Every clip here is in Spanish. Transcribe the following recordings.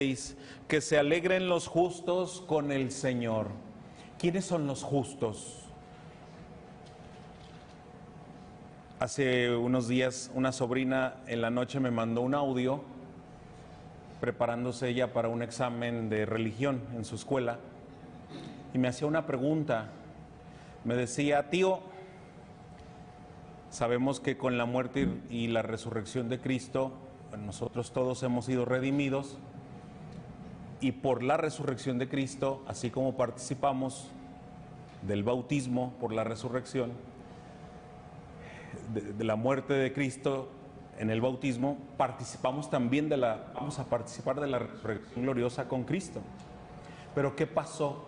Que se alegren los justos con el Señor. ¿Quiénes son los justos? Hace unos días una sobrina en la noche me mandó un audio preparándose ella para un examen de religión en su escuela y me hacía una pregunta. Me decía: tío, sabemos que con la muerte y la resurrección de Cristo nosotros todos hemos sido redimidos, y por la resurrección de Cristo, así como participamos del bautismo por la resurrección, de la muerte de Cristo en el bautismo, vamos a participar de la resurrección gloriosa con Cristo. Pero ¿qué pasó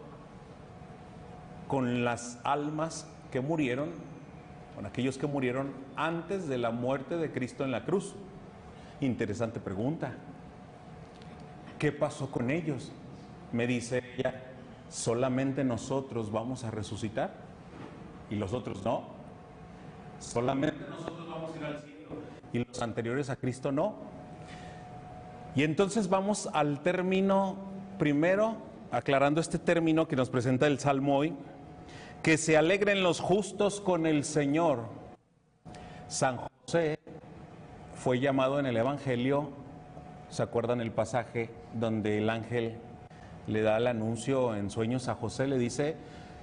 con las almas que murieron, con aquellos que murieron antes de la muerte de Cristo en la cruz? Interesante pregunta. ¿Qué pasó con ellos? Me dice ella: solamente nosotros vamos a resucitar y los otros no. Solamente nosotros vamos a ir al cielo y los anteriores a Cristo no. Y entonces vamos al término primero, aclarando este término que nos presenta el Salmo hoy: que se alegren los justos con el Señor. San José fue llamado en el Evangelio, ¿se acuerdan el pasaje donde el ángel le da el anuncio en sueños a José? Le dice: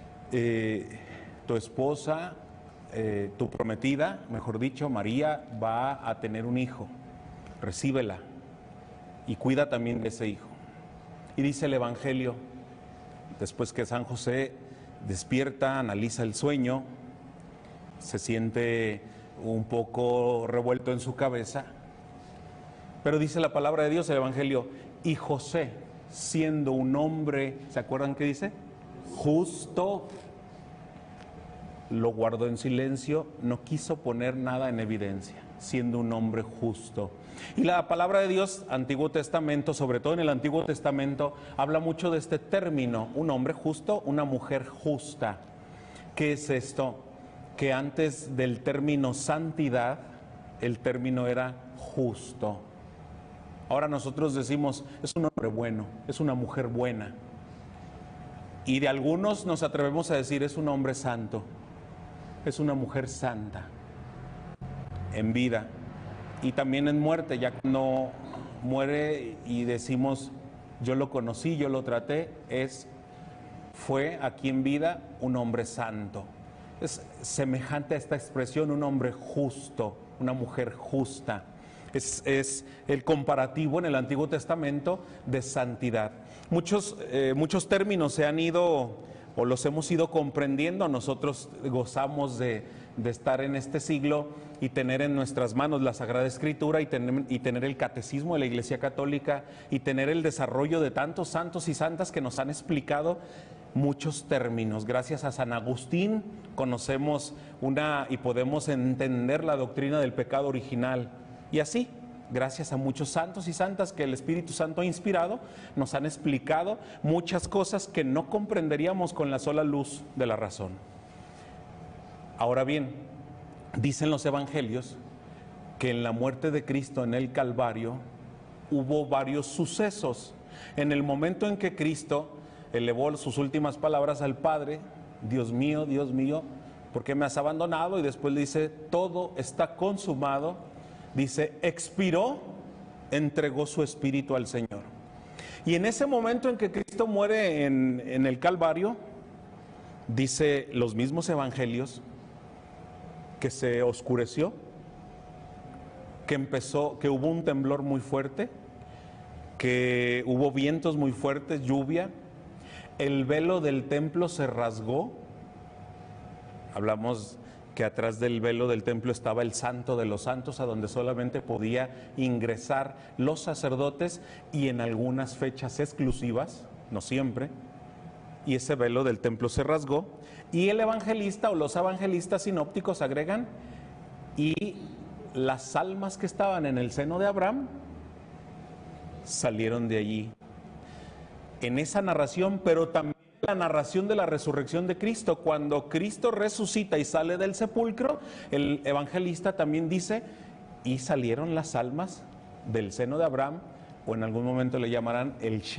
tu esposa, tu prometida, mejor dicho, María, va a tener un hijo, recíbela y cuida también de ese hijo. Y dice el Evangelio, después que San José despierta, analiza el sueño, se siente un poco revuelto en su cabeza, pero dice la palabra de Dios, el Evangelio: y José, siendo un hombre, ¿se acuerdan qué dice? Justo, lo guardó en silencio, no quiso poner nada en evidencia, siendo un hombre justo. Y la palabra de Dios, Antiguo Testamento, sobre todo en el Antiguo Testamento, habla mucho de este término: un hombre justo, una mujer justa. ¿Qué es esto? Que antes del término santidad, el término era justo. Ahora nosotros decimos: es un hombre bueno, es una mujer buena. Y de algunos nos atrevemos a decir: es un hombre santo, es una mujer santa, en vida y también en muerte. Ya cuando muere y decimos: yo lo conocí, yo lo traté, fue aquí en vida un hombre santo. Es semejante a esta expresión: un hombre justo, una mujer justa. Es el comparativo en el Antiguo Testamento de santidad. Muchos términos se han ido o los hemos ido comprendiendo. Nosotros gozamos de estar en este siglo y tener en nuestras manos la Sagrada Escritura y tener el Catecismo de la Iglesia Católica y tener el desarrollo de tantos santos y santas que nos han explicado muchos términos. Gracias a San Agustín conocemos y podemos entender la doctrina del pecado original. Y así, gracias a muchos santos y santas que el Espíritu Santo ha inspirado, nos han explicado muchas cosas que no comprenderíamos con la sola luz de la razón. Ahora bien, dicen los evangelios que en la muerte de Cristo en el Calvario hubo varios sucesos. En el momento en que Cristo elevó sus últimas palabras al Padre: Dios mío, ¿por qué me has abandonado? Y después le dice: todo está consumado. Dice: expiró, entregó su espíritu al Señor. Y en ese momento en que Cristo muere en el Calvario, dice los mismos evangelios que se oscureció, que hubo un temblor muy fuerte, que hubo vientos muy fuertes, lluvia, el velo del templo se rasgó. Hablamos que atrás del velo del templo estaba el Santo de los Santos, a donde solamente podía ingresar los sacerdotes y en algunas fechas exclusivas, no siempre, y ese velo del templo se rasgó. Y el evangelista o los evangelistas sinópticos agregan: y las almas que estaban en el seno de Abraham salieron de allí. En esa narración, pero también la narración de la resurrección de Cristo, cuando Cristo resucita y sale del sepulcro, el evangelista también dice: y salieron las almas del seno de Abraham, o en algún momento le llamarán el